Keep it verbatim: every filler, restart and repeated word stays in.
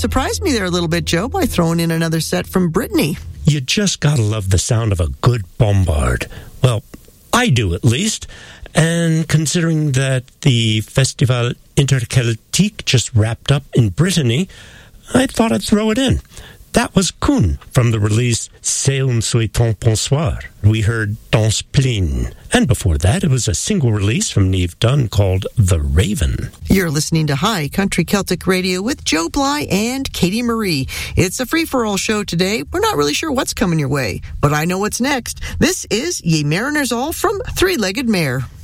surprised me there a little bit, Joe, by throwing in another set from Brittany. You just gotta love the sound of a good bombard. Well, I do at least. And considering that the Festival Interceltique just wrapped up in Brittany, I thought I'd throw it in. That was Kuhn from the release C'est un souhaitant bonsoir. We heard Dans Spleen. And before that, it was a single release from Neve Dunn called The Raven. You're listening to High Country Celtic Radio with Joe Bly and Katie Marie. It's a free-for-all show today. We're not really sure what's coming your way, but I know what's next. This is Ye Mariners All from Three-Legged Mare.